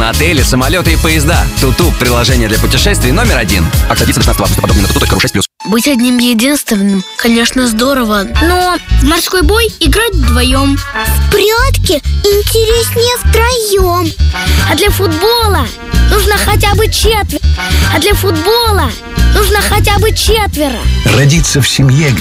отели, самолеты и поезда. Туту – приложение для путешествий номер 1. Акция длится до 16 августа. Подробнее на tutu.ru 6+. Быть одним единственным, конечно, здорово. Но в морской бой играть вдвоем. В прятки интереснее втроем. А для футбола нужно хотя бы четверо. Родиться в семье,